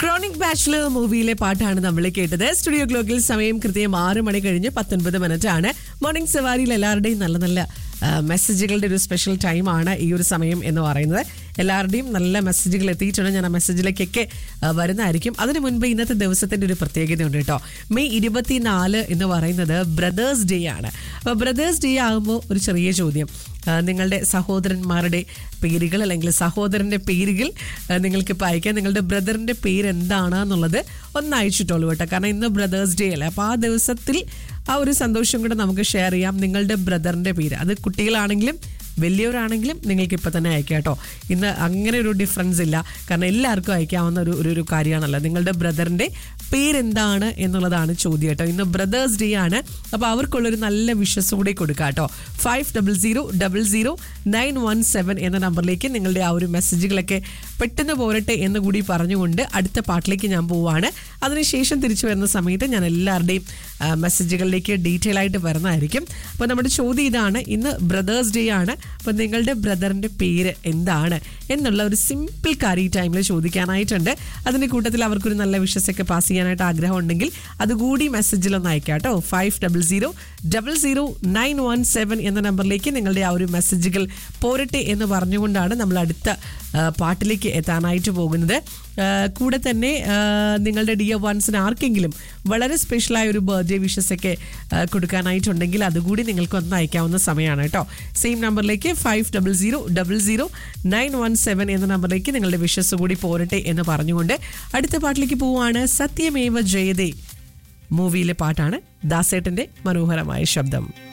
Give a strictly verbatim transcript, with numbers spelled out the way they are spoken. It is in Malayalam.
ക്രോണിക് ബാച്ചിലർ മൂവിയിലെ പാട്ടാണ് നമ്മൾ കേട്ടത്. സ്റ്റുഡിയോ ഗ്ലോക്കിൽ സമയം കൃത്യം ആറ് മണി കഴിഞ്ഞ് പത്തൊൻപത് മിനിറ്റ് ആണ്. മോർണിംഗ് സവാരിയിൽ എല്ലാവരുടെയും നല്ല നല്ല മെസ്സേജുകളുടെ ഒരു സ്പെഷ്യൽ ടൈമാണ് ഈ ഒരു സമയം എന്ന് പറയുന്നത്. എല്ലാവരുടെയും നല്ല മെസ്സേജുകൾ എത്തിയിട്ടുണ്ട്. ഞാൻ ആ മെസ്സേജിലേക്കൊക്കെ വരുന്നതായിരിക്കും. അതിന് മുൻപ് ഇന്നത്തെ ദിവസത്തിൻ്റെ ഒരു പ്രത്യേകതയുണ്ട് കേട്ടോ. മെയ് ഇരുപത്തിനാല് എന്ന് പറയുന്നത് ബ്രദേഴ്സ് ഡേ ആണ്. അപ്പോൾ ബ്രദേഴ്സ് ഡേ ആകുമ്പോൾ ഒരു ചെറിയ ചോദ്യം, നിങ്ങളുടെ സഹോദരന്മാരുടെ പേരുകൾ അല്ലെങ്കിൽ സഹോദരൻ്റെ പേരുകൾ നിങ്ങൾക്കിപ്പോൾ അയക്കാം. നിങ്ങളുടെ ബ്രദറിൻ്റെ പേര് എന്താണ് എന്നുള്ളത് ഒന്ന് അയച്ചിട്ടുള്ളൂ കേട്ടോ. കാരണം ഇന്ന് ബ്രദേഴ്സ് ഡേ അല്ലേ. അപ്പോൾ ആ ദിവസത്തിൽ ആ ഒരു സന്തോഷം കൂടെ നമുക്ക് ഷെയർ ചെയ്യാം. നിങ്ങളുടെ ബ്രദറിൻ്റെ പേര്, അത് കുട്ടികളാണെങ്കിലും വലിയവരാണെങ്കിലും നിങ്ങൾക്ക് ഇപ്പം തന്നെ അയക്കാം കേട്ടോ. ഇന്ന് അങ്ങനെ ഒരു ഡിഫറൻസ് ഇല്ല, കാരണം എല്ലാവർക്കും അയക്കാവുന്ന ഒരു ഒരു കാര്യമാണല്ലോ. നിങ്ങളുടെ ബ്രദറിൻ്റെ പേരെന്താണ് എന്നുള്ളതാണ് ചോദ്യം കേട്ടോ. ഇന്ന് ബ്രദേഴ്സ് ഡേ ആണ്. അപ്പോൾ അവർക്കുള്ളൊരു നല്ല വിഷസ് കൂടി കൊടുക്കാം കേട്ടോ. Five double zero double zero nine one seven എന്ന നമ്പറിലേക്ക് നിങ്ങളുടെ ആ ഒരു മെസ്സേജുകളൊക്കെ പെട്ടെന്ന് പോരട്ടെ എന്ന് കൂടി പറഞ്ഞുകൊണ്ട് അടുത്ത പാട്ടിലേക്ക് ഞാൻ പോവുകയാണ്. അതിനുശേഷം തിരിച്ചു വരുന്ന സമയത്ത് ഞാൻ എല്ലാവരുടെയും മെസ്സേജുകളിലേക്ക് ഡീറ്റെയിൽ ആയിട്ട് വരുന്നതായിരിക്കും. അപ്പോൾ നമ്മുടെ ചോദ്യം ഇതാണ്, ഇന്ന് ബ്രദേഴ്സ് ഡേ ആണ്. അപ്പോൾ നിങ്ങളുടെ ബ്രദറിൻ്റെ പേര് എന്താണ് എന്നുള്ള ഒരു സിമ്പിൾ കാര്യം ഈ ടൈമിൽ ചോദിക്കാനായിട്ടുണ്ട്. അതിൻ്റെ കൂട്ടത്തിൽ അവർക്കൊരു നല്ല വിഷസൊക്കെ പാസ് ചെയ്യാനായിട്ട് ആഗ്രഹം ഉണ്ടെങ്കിൽ അതുകൂടി മെസ്സേജിലൊന്ന് അയക്കാം കേട്ടോ. Five double zero double zero nine one seven എന്ന നമ്പറിലേക്ക് നിങ്ങളുടെ ആ ഒരു മെസ്സേജുകൾ പോരട്ടെ എന്ന് പറഞ്ഞുകൊണ്ടാണ് നമ്മൾ അടുത്ത പാട്ടിലേക്ക് എത്താനായിട്ട് പോകുന്നത്. കൂടെ തന്നെ നിങ്ങളുടെ ഡിയർ വൺസിന് ആർക്കെങ്കിലും വളരെ സ്പെഷ്യലായ ഒരു ബർത്ത്ഡേ വിഷസൊക്കെ കൊടുക്കാനായിട്ടുണ്ടെങ്കിൽ അതുകൂടി നിങ്ങൾക്ക് ഒന്ന് അയക്കാവുന്ന സമയമാണ് കേട്ടോ. സെയിം നമ്പറിലേക്ക് five double zero double zero nine one seven എന്ന നമ്പറിലേക്ക് നിങ്ങളുടെ വിഷസ് കൂടി പോരട്ടെ എന്ന് പറഞ്ഞുകൊണ്ട് അടുത്ത പാട്ടിലേക്ക് പോവുകയാണ്. സത്യമേവ ജയതേ മൂവിയിലെ പാട്ടാണ്. ദാസേട്ടൻ്റെ മനോഹരമായ ശബ്ദം.